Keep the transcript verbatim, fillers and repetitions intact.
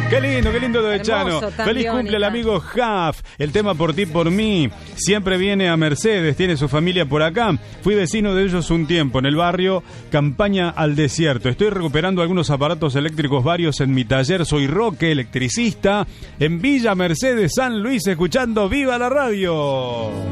Qué lindo, qué lindo lo de Hermoso, Chano. tan Feliz biónica. cumple al amigo Jaf. El tema Por ti, por mí. Siempre viene a Mercedes, tiene su familia por acá. Fui vecino de ellos un tiempo en el barrio Campaña al Desierto. Estoy recuperando algunos aparatos eléctricos varios en mi taller. Soy Roque, electricista, en Villa Mercedes, San Luis, escuchando Viva la Radio.